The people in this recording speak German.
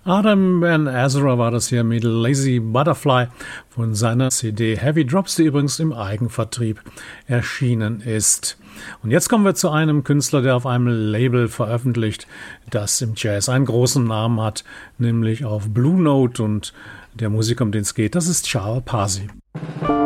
Adam Ben Ezra war das hier mit Lazy Butterfly von seiner CD Heavy Drops, die übrigens im Eigenvertrieb erschienen ist. Und jetzt kommen wir zu einem Künstler, der auf einem Label veröffentlicht, das im Jazz einen großen Namen hat, nämlich auf Blue Note, und der Musiker, um den es geht, das ist Charles Parsi.